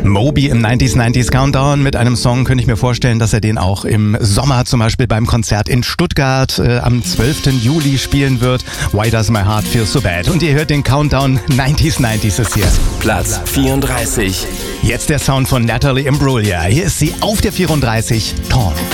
Moby im 90s Countdown mit einem Song, könnte ich mir vorstellen, dass er den auch im Sommer zum Beispiel beim Konzert in Stuttgart am 12. Juli spielen wird. Why Does My Heart Feel So Bad? Und ihr hört den Countdown 90s ist hier. Platz 34. Jetzt der Sound von Natalie Imbruglia. Hier ist sie auf der 34, Torn.